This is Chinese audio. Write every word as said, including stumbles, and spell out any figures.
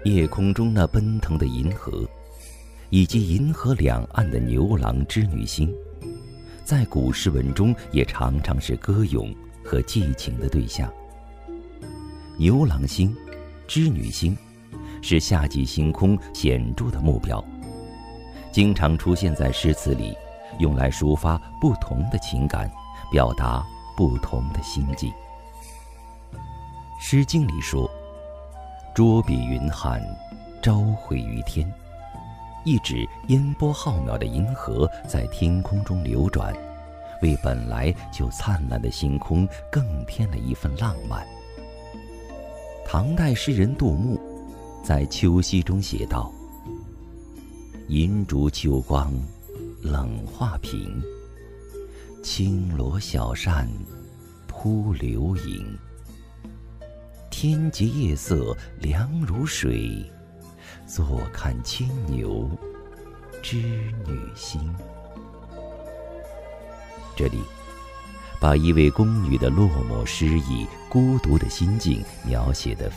夜空中那奔腾的银河，以及银河两岸的牛郎织女星，在古诗文中也常常是歌咏和寄情的对象。牛郎星、织女星是夏季星空显著的目标，经常出现在诗词里，用来抒发不同的情感，表达不同的心境。《诗经》里说：“捉彼云汉，朝回于天”，意指烟波浩渺的银河在天空中流转，为本来就灿烂的星空更添了一份浪漫。唐代诗人杜牧在《秋夕》中写道：“银烛秋光冷画屏，轻罗小扇扑流萤。天极夜色凉如水，坐看牵牛织女星。”这里把一位宫女的落寞失意、孤独的心境描写得